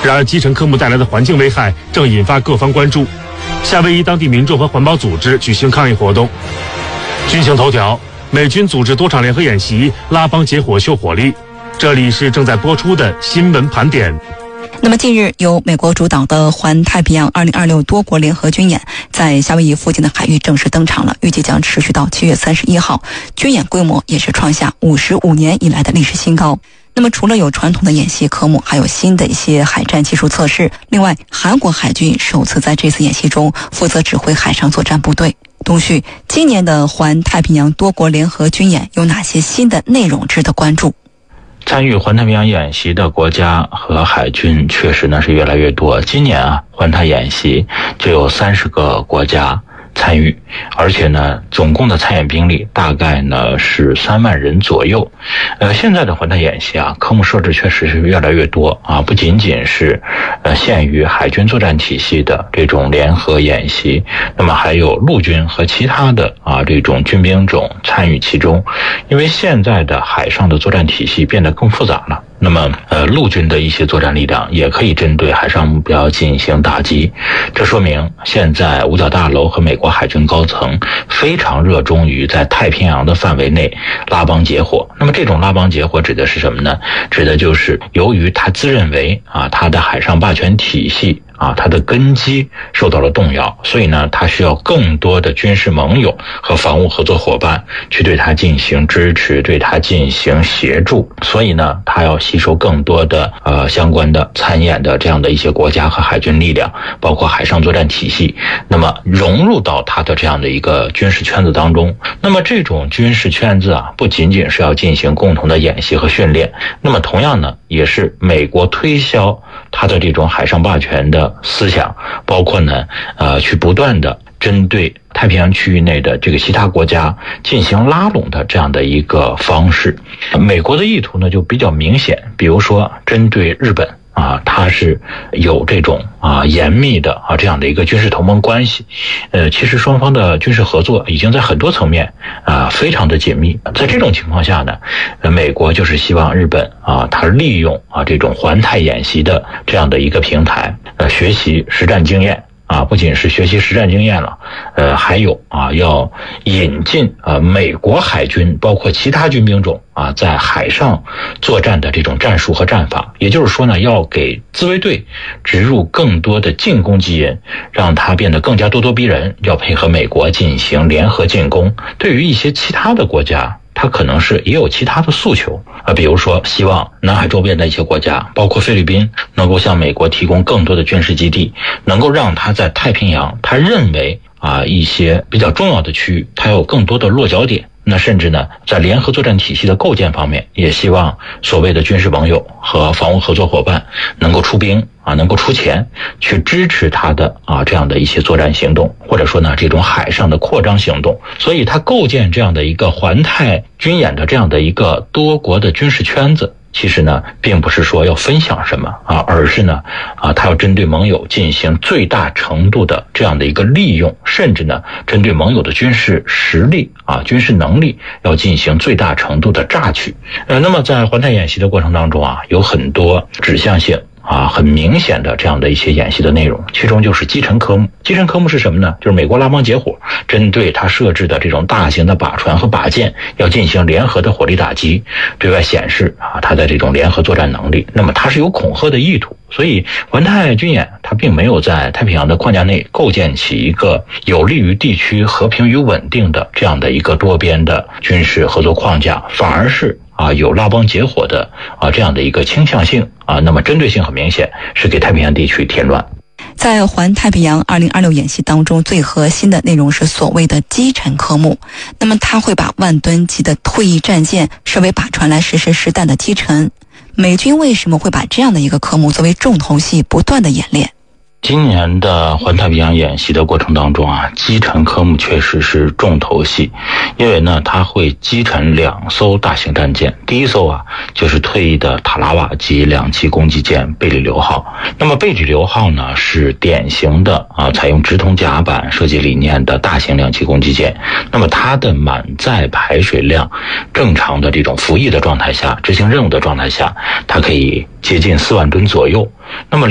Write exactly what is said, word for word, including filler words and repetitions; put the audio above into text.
然而，击沉科目带来的环境危害正引发各方关注。夏威夷当地民众和环保组织举行抗议活动。军情头条：美军组织多场联合演习，拉帮结伙秀火力。这里是正在播出的新闻盘点。 那么近日，由美国主导的环太平洋二零二六多国联合军演在夏威夷附近的海域正式登场了，预计将持续到七月三十一号。军演规模也是创下五十五年以来的历史新高。那么除了有传统的演习科目，还有新的一些海战技术测试。另外，韩国海军首次在这次演习中负责指挥海上作战部队。东旭，今年的环太平洋多国联合军演有哪些新的内容值得关注？ 参与环太平洋演习的国家和海军确实呢是越来越多。今年啊，环太演习就有三十个国家参与，而且呢，总共的参演兵力大概呢是三万人左右。呃，现在的环太演习啊，科目设置确实是越来越多啊，不仅仅是呃限于海军作战体系的这种联合演习，那么还有陆军和其他的啊这种军兵种参与其中。因为现在的海上的作战体系变得更复杂了。那么，呃，陆军的一些作战力量也可以针对海上目标进行打击。这说明现在五角大楼和美国海军高层非常热衷于在太平洋的范围内拉帮结伙。那么这种拉帮结伙指的是什么呢？指的就是由于他自认为啊，他的海上霸权体系啊，它的根基受到了动摇，所以呢，它需要更多的军事盟友和防务合作伙伴去对它进行支持，对它进行协助。所以呢，它要吸收更多的呃相关的参演的这样的一些国家和海军力量，包括海上作战体系，那么融入到它的这样的一个军事圈子当中。那么这种军事圈子啊，不仅仅是要进行共同的演习和训练，那么同样呢，也是美国推销它的这种海上霸权的思想，包括呢，呃，去不断的针对太平洋区域内的这个其他国家进行拉拢的这样的一个方式。美国的意图呢就比较明显，比如说针对日本啊，它是有这种啊严密的啊这样的一个军事同盟关系。呃，其实双方的军事合作已经在很多层面啊非常的紧密。在这种情况下呢，呃，美国就是希望日本啊，它利用啊这种环太演习的这样的一个平台，呃，学习实战经验。啊，不仅是学习实战经验了，呃，还有啊，要引进呃美国海军包括其他军兵种啊，在海上作战的这种战术和战法。也就是说呢，要给自卫队植入更多的进攻基因，让它变得更加咄咄逼人，要配合美国进行联合进攻。对于一些其他的国家，它可能是也有其他的诉求啊，比如说希望南海周边的一些国家，包括菲律宾，能够向美国提供更多的军事基地，能够让它在太平洋，他认为啊一些比较重要的区域，它有更多的落脚点。那甚至呢，在联合作战体系的构建方面，也希望所谓的军事盟友和防务合作伙伴能够出兵啊，能够出钱去支持他的啊这样的一些作战行动，或者说呢这种海上的扩张行动。所以他构建这样的一个环太军演的这样的一个多国的军事圈子，其实呢并不是说要分享什么啊，而是呢啊他要针对盟友进行最大程度的这样的一个利用，甚至呢针对盟友的军事实力啊军事能力要进行最大程度的榨取。呃，那么在环太演习的过程当中啊，有很多指向性啊，很明显的这样的一些演习的内容，其中就是击沉科目。击沉科目是什么呢？就是美国拉帮结伙，针对它设置的这种大型的靶船和靶舰，要进行联合的火力打击，对外显示啊它的这种联合作战能力。那么它是有恐吓的意图，所以环太军演它并没有在太平洋的框架内构建起一个有利于地区和平与稳定的这样的一个多边的军事合作框架，反而是啊，有拉帮结伙的啊这样的一个倾向性啊，那么针对性很明显，是给太平洋地区添乱。 在环太平洋二零二六演习当中，最核心的内容是所谓的击沉科目。那么它会把万吨级的退役战舰设为靶船来实施实弹的击沉。美军为什么会把这样的一个科目作为重头戏不断的演练？ 今年的环太平洋演习的过程当中啊，击沉科目确实是重头戏，因为呢，它会击沉两艘大型战舰。第一艘啊，就是退役的塔拉瓦级两栖攻击舰贝里流号。那么贝里流号呢，是典型的啊，采用直筒甲板设计理念的大型两栖攻击舰。那么它的满载排水量，正常的这种服役的状态下，执行任务的状态下，它可以接近四万吨左右。那么